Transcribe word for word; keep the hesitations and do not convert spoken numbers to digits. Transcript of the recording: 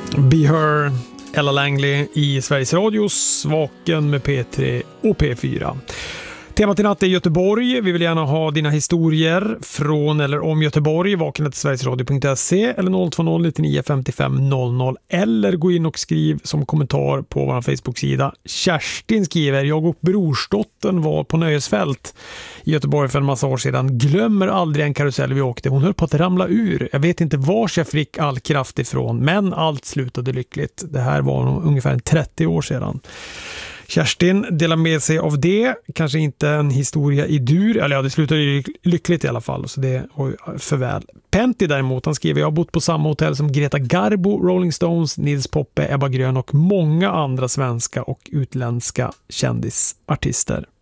Be Her, Ella Langley i Sveriges Radios Vaken med P tre och P fyra. Temat i natt är Göteborg. Vi vill gärna ha dina historier från eller om Göteborg. Vaken till sverigesradio punkt se eller noll två noll nittionio femtiofem noll noll eller gå in och skriv som kommentar på vår Facebook-sida. Kerstin skriver: jag och brorsdottern var på nöjesfält i Göteborg för en massa år sedan. Glömmer aldrig en karusell vi åkte. Hon höll på att ramla ur. Jag vet inte var jag fick all kraft ifrån, men allt slutade lyckligt. Det här var ungefär trettio år sedan. Kerstin delar med sig av det. Kanske inte en historia i dur. Eller ja, det slutade ju lyckligt i alla fall. Så det är för väl. Pentti däremot, han skriver: jag har bott på samma hotell som Greta Garbo, Rolling Stones, Nils Poppe, Ebba Grön och många andra svenska och utländska kändisartister.